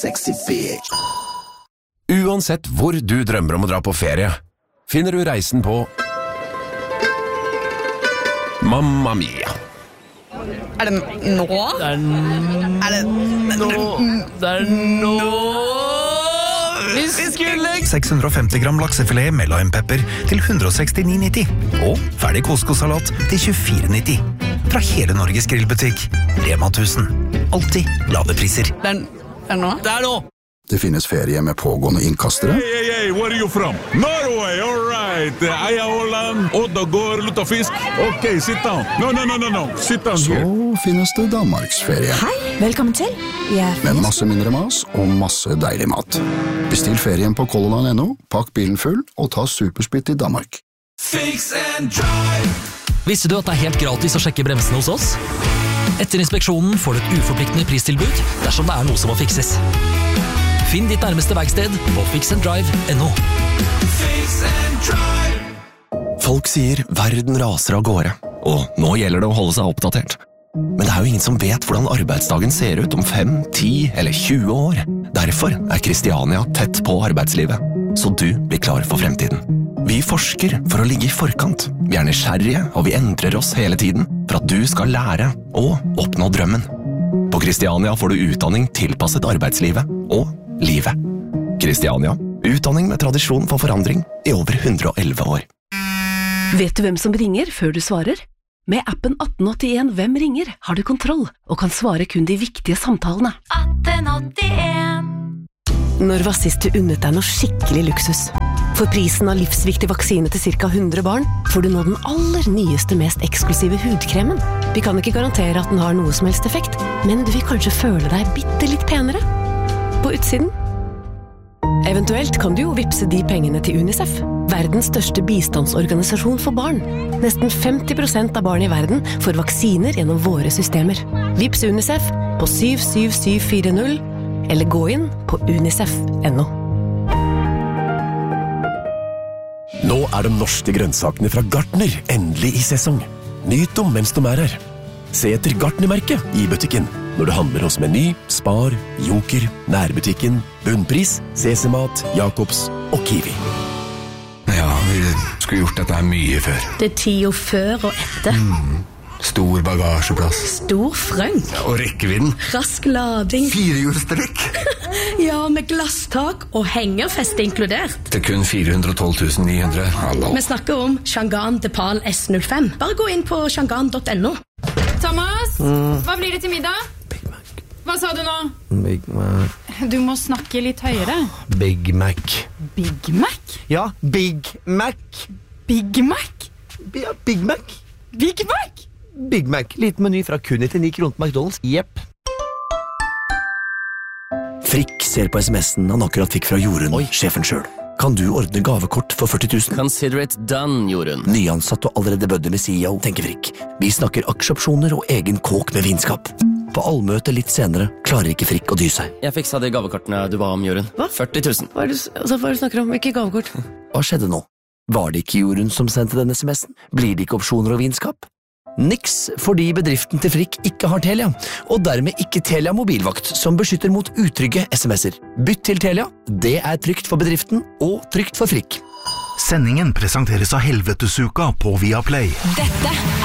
Sexy bitch. Uansett hvor du drømmer om å dra på ferie, finner du reisen på Mamma Mia. Er det nå? Det er nå vi skulle 650 gram laksefilet med limepepper til 169,90 og ferdig couscous-salat til 24,90 fra hele Norges grillbutikk Rema 1000. Alltid lave priser. Det er nå? Det er nå! Det finnes ferie med pågående innkastere. Hey, where are you from? Norway, all right. Eia Åland, Oddagård, Luttafisk. Ok, sit down. No, sit down here. Så finnes det Danmarksferie. Hei, velkommen til. Med masse mindre mas og masse deilig mat. Bestill ferien på colorline.no, pakk bilen full og ta supersplitt i Danmark. Fix and drive. Visste du at det er helt gratis å sjekke bremsene hos oss? Etter inspeksjonen får du et uforpliktende pristilbud dersom det er noe som må fikses. Finn ditt nærmeste verksted på fixanddrive.no. Fix and drive. Folk sier verden raser av gårde, og nå gjelder det å holde seg oppdatert. Men det er jo ingen som vet hvordan arbeidsdagen ser ut om 5, 10 eller 20 år. Derfor er Kristiania tett på arbeidslivet, så du blir klar for fremtiden. Vi forsker for å ligge i forkant. Vi er nysgjerrige, og vi endrer oss hele tiden for at du skal lære og oppnå drømmen. På Kristiania får du utdanning tilpasset arbeidslivet og livet. Kristiania, utdanning med tradisjon for forandring i over 111 år. Vet du hvem som ringer før du svarer? Med appen 1881 Hvem ringer har du kontroll og kan svare kun de viktige samtalene. 1881. Når var sist du unnet deg noe skikkelig luksus? For prisen av livsviktig vaksine til ca. 100 barn får du nå den aller nyeste, mest eksklusive hudkremen. Vi kan ikke garantere at den har noe som helst effekt, men du vil kanskje føle deg bitte litt penere på utsiden. Eventuelt kan du jo vipse de pengene til UNICEF, verdens største bistandsorganisasjon for barn. Nesten 50% av barn i verden får vaksiner gjennom våre systemer. Vips UNICEF på 77740, eller gå inn på unicef.no. Nå er de norske grønnsakene fra Gartner endelig i sesong. Nyt dem mens de er her. Se etter Gartner-merket i butikken når du handler hos Meny, Spar, Joker, Nærbutikken, Bunnpris, CC-mat, Jacobs og Kiwi. Ja, vi skulle gjort dette her mye før. Det er tida før og etter. Stor bagasjeplass. Stor frønk. Ja, og rekkevidden. Rask lading. 4-hjulstrekk. Ja, med glasstak og hengerfeste inkludert. Til kun 412 900. Hallo. Vi snakker om Shangan Depal S05. Bare gå inn på shangan.no. Thomas, hva blir det til middag? Big Mac. Hva sa du nå? Big Mac. Du må snakke litt høyere. Big Mac. Big Mac? Ja, Big Mac. Big Mac? Ja, Big Mac. Big Mac? Big Mac, liten meny fra kun 99 kroner på McDonalds. Jepp. Frikk ser på sms'en han akkurat fikk fra Jorunn, sjefen selv. Kan du ordne gavekort for 40 000? Consider it done, Jorunn. Nyansatt og allerede bødde med CEO, tenker Frikk. Vi snakker aksjeopsjoner og egen kåk med vinskap. På allmøte litt senere klarer ikke Frikk å dy seg. Jeg fiksa de gavekortene du ba om, Jorunn. Hva? 40 000. Hva er det du snakker om? Ikke gavekort? Hva skjedde nå? Var det ikke Jorunn som sendte denne sms'en? Blir det ikke opsjoner og vinskap? Niks, fordi bedriften til Frikk ikke har Telia, og dermed ikke Telia mobilvakt, som beskytter mot utrygge sms'er. Bytt til Telia, det er trygt for bedriften og trygt for Frikk. Sendingen presenteres av Helvetesuka på Viaplay. Dette